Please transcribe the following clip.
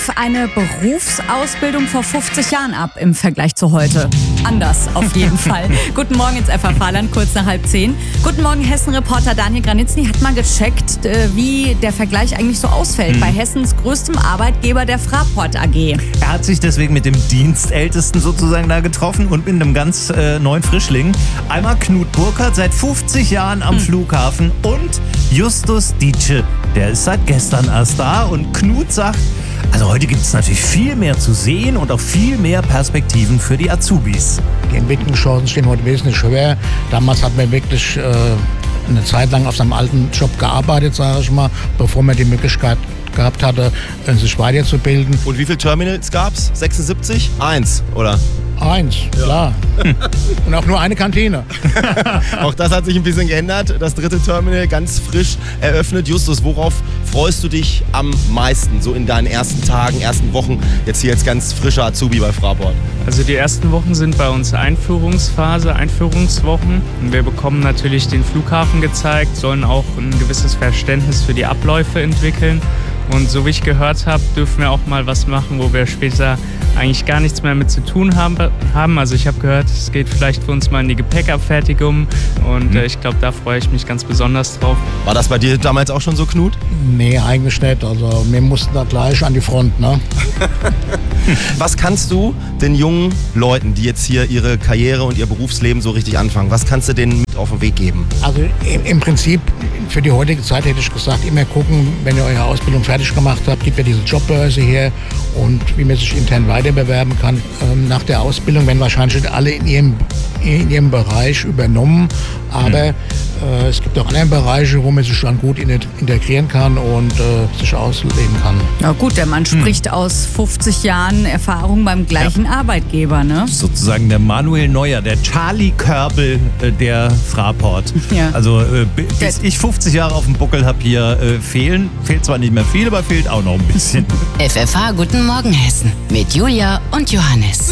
lief eine Berufsausbildung vor 50 Jahren ab im Vergleich zu heute? Anders auf jeden Fall. Guten Morgen ins FFH-Land, kurz nach 9:30. Guten Morgen, Hessen-Reporter Daniel Granitzny hat mal gecheckt, wie der Vergleich eigentlich so ausfällt bei Hessens größtem Arbeitgeber, der Fraport AG. Er hat sich deswegen mit dem Dienstältesten sozusagen da getroffen und mit einem ganz neuen Frischling. Einmal Knut Burkhardt, seit 50 Jahren am Flughafen, und Justus Dietsche, der ist seit gestern erst da. Und Knut sagt, also heute gibt es natürlich viel mehr zu sehen und auch viel mehr Perspektiven für die Azubis. Die Entwicklungschancen stehen heute wesentlich höher. Damals hat man wirklich eine Zeit lang auf seinem alten Job gearbeitet, sage ich mal, bevor man die Möglichkeit gehabt hatte, sich weiterzubilden. Und wie viele Terminals gab's? 76? 1, oder? 1, klar. Und auch nur eine Kantine. Auch das hat sich ein bisschen geändert. Das 3. Terminal ganz frisch eröffnet. Justus, worauf freust du dich am meisten, so in deinen ersten Tagen, ersten Wochen, jetzt hier als ganz frischer Azubi bei Fraport? Also die ersten Wochen sind bei uns Einführungsphase, Einführungswochen. Wir bekommen natürlich den Flughafen gezeigt, sollen auch ein gewisses Verständnis für die Abläufe entwickeln. Und so wie ich gehört habe, dürfen wir auch mal was machen, wo wir später eigentlich gar nichts mehr mit zu tun haben. Also ich habe gehört, es geht vielleicht für uns mal in die Gepäckabfertigung und ich glaube, da freue ich mich ganz besonders drauf. War das bei dir damals auch schon so, Knut? Nee, eigentlich nicht. Also wir mussten da gleich an die Front, ne? Was kannst du den jungen Leuten, die jetzt hier ihre Karriere und ihr Berufsleben so richtig anfangen, was kannst du denen mit auf den Weg geben? Also im Prinzip für die heutige Zeit hätte ich gesagt, immer gucken, wenn ihr eure Ausbildung fertig gemacht habt, gibt ja diese Jobbörse her und wie man sich intern weiter bewerben kann. Nach der Ausbildung werden wahrscheinlich alle in ihrem Bereich übernommen, aber es gibt auch andere Bereiche, wo man sich dann gut integrieren kann und sich ausleben kann. Na gut, der Mann spricht aus 50 Jahren Erfahrung beim gleichen Arbeitgeber, ne? Sozusagen der Manuel Neuer, der Charlie Körbel der Fraport. Ja. Also bis ich 50 Jahre auf dem Buckel habe hier, fehlt zwar nicht mehr viel, aber fehlt auch noch ein bisschen. FFH Guten Morgen Hessen mit Julia und Johannes.